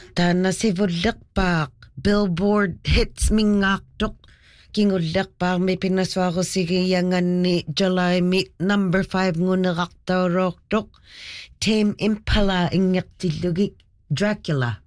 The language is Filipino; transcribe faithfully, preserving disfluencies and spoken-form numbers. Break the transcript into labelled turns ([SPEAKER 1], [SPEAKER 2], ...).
[SPEAKER 1] Taanasivulleqpaaq Billboard hits mingaaqtuq kingulleqpaaq mi pinasuaqusigiyanganni July mi number five nguneraqtauruortuq Tame Impala ingertillugik Dracula